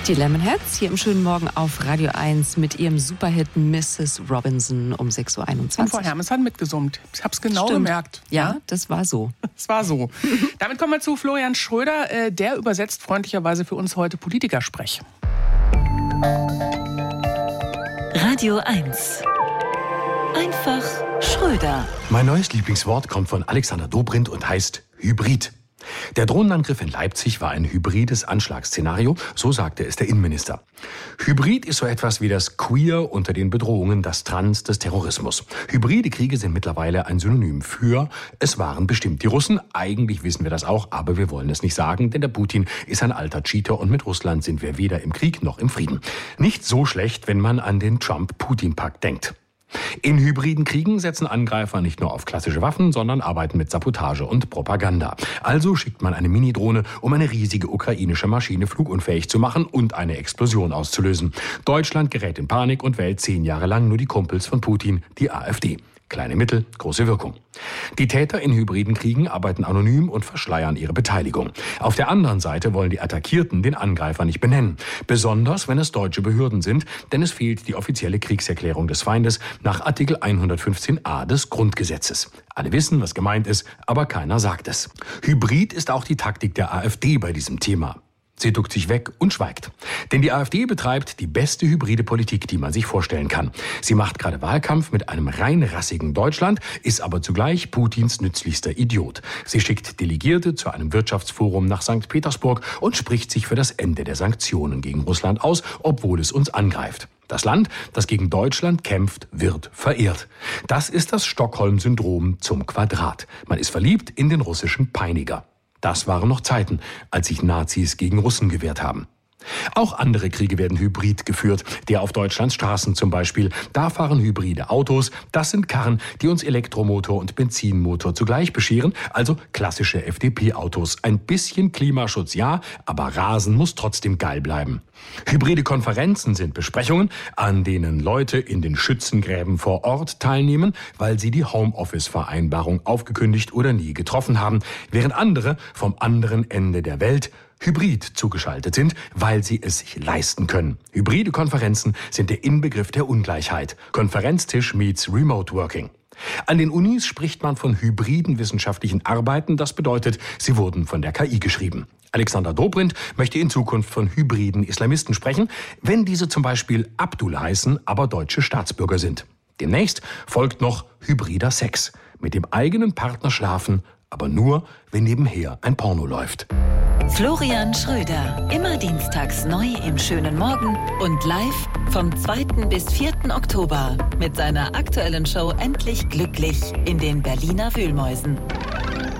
Die Lemonheads hier im schönen Morgen auf Radio 1 mit ihrem Superhit Mrs. Robinson um 6.21 Uhr. Und Frau Hermes hat mitgesummt. Ich habe es genau gemerkt. Ja, das war so. Es war so. Damit kommen wir zu Florian Schröder. Der übersetzt freundlicherweise für uns heute Politikersprech. Radio 1. Einfach Schröder. Mein neues Lieblingswort kommt von Alexander Dobrindt und heißt Hybrid. Der Drohnenangriff in Leipzig war ein hybrides Anschlagsszenario, so sagte es der Innenminister. Hybrid ist so etwas wie das Queer unter den Bedrohungen, das Trans des Terrorismus. Hybride Kriege sind mittlerweile ein Synonym für, es waren bestimmt die Russen. Eigentlich wissen wir das auch, aber wir wollen es nicht sagen, denn der Putin ist ein alter Cheater und mit Russland sind wir weder im Krieg noch im Frieden. Nicht so schlecht, wenn man an den Trump-Putin-Pakt denkt. In hybriden Kriegen setzen Angreifer nicht nur auf klassische Waffen, sondern arbeiten mit Sabotage und Propaganda. Also schickt man eine Mini-Drohne, um eine riesige ukrainische Maschine flugunfähig zu machen und eine Explosion auszulösen. Deutschland gerät in Panik und wählt 10 Jahre lang nur die Kumpels von Putin, die AfD. Kleine Mittel, große Wirkung. Die Täter in hybriden Kriegen arbeiten anonym und verschleiern ihre Beteiligung. Auf der anderen Seite wollen die Attackierten den Angreifer nicht benennen. Besonders, wenn es deutsche Behörden sind, denn es fehlt die offizielle Kriegserklärung des Feindes nach Artikel 115a des Grundgesetzes. Alle wissen, was gemeint ist, aber keiner sagt es. Hybrid ist auch die Taktik der AfD bei diesem Thema. Sie duckt sich weg und schweigt. Denn die AfD betreibt die beste hybride Politik, die man sich vorstellen kann. Sie macht gerade Wahlkampf mit einem rein rassigen Deutschland, ist aber zugleich Putins nützlichster Idiot. Sie schickt Delegierte zu einem Wirtschaftsforum nach St. Petersburg und spricht sich für das Ende der Sanktionen gegen Russland aus, obwohl es uns angreift. Das Land, das gegen Deutschland kämpft, wird verehrt. Das ist das Stockholm-Syndrom zum Quadrat. Man ist verliebt in den russischen Peiniger. Das waren noch Zeiten, als sich Nazis gegen Russen gewehrt haben. Auch andere Kriege werden hybrid geführt, der auf Deutschlands Straßen zum Beispiel. Da fahren hybride Autos, das sind Karren, die uns Elektromotor und Benzinmotor zugleich bescheren, also klassische FDP-Autos. Ein bisschen Klimaschutz ja, aber Rasen muss trotzdem geil bleiben. Hybride Konferenzen sind Besprechungen, an denen Leute in den Schützengräben vor Ort teilnehmen, weil sie die Homeoffice-Vereinbarung aufgekündigt oder nie getroffen haben, während andere vom anderen Ende der Welt hybrid zugeschaltet sind, weil sie es sich leisten können. Hybride Konferenzen sind der Inbegriff der Ungleichheit. Konferenztisch meets Remote Working. An den Unis spricht man von hybriden wissenschaftlichen Arbeiten. Das bedeutet, sie wurden von der KI geschrieben. Alexander Dobrindt möchte in Zukunft von hybriden Islamisten sprechen, wenn diese zum Beispiel Abdul heißen, aber deutsche Staatsbürger sind. Demnächst folgt noch hybrider Sex. Mit dem eigenen Partner schlafen, aber nur, wenn nebenher ein Porno läuft. Florian Schröder, immer dienstags neu im schönen Morgen und live vom 2. bis 4. Oktober mit seiner aktuellen Show Endlich Glücklich in den Berliner Wühlmäusen.